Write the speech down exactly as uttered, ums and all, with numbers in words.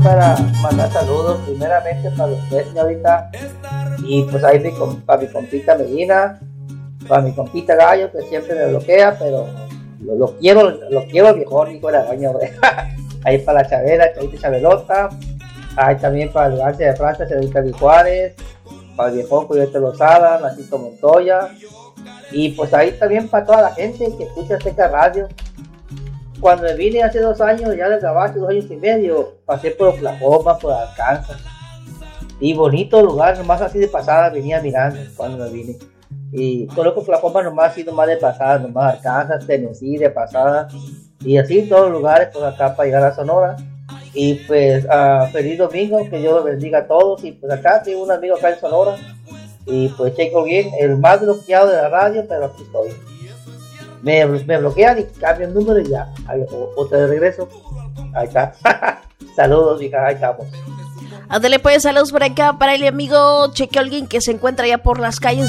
para mandar saludos primeramente para usted, señorita, y pues ahí mi, para mi compita Medina, para mi compita Gallo, que siempre me bloquea, pero lo, lo quiero, lo quiero viejón, hijo de la doña oreja. Ahí para la Chabela, Chavita Chabelota, ahí también para el Lance de Francia, señorita Di Juárez, para el viejón Cuyete Lozada, Nacito Montoya, y pues ahí también para toda la gente que escucha Azteca Radio. Cuando me vine hace dos años, ya del trabajo, dos años y medio, pasé por Oklahoma, por Arkansas, y bonito lugar, nomás así de pasada venía mirando cuando me vine. Y solo que Oklahoma nomás así nomás de pasada, nomás Arkansas, Tennessee de pasada, y así en todos los lugares, pues acá para llegar a Sonora. Y pues uh, feliz domingo, que Dios los bendiga a todos. Y pues acá tengo un amigo acá en Sonora, y pues checo bien, el más bloqueado de la radio, pero aquí estoy. Me, me bloquean y cambio el número y ya, ahí, o, o te regreso. Ahí está. Saludos, hija, ahí estamos. Ándale pues, saludos por acá para el amigo Cheque Holguín, que se encuentra ya por las calles